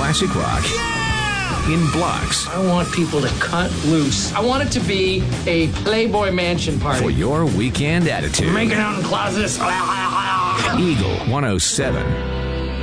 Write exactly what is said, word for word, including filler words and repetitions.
classic rock in blocks. I want people to cut loose. I want it to be a Playboy Mansion party. For your weekend attitude. Making out in closets. Eagle one oh seven.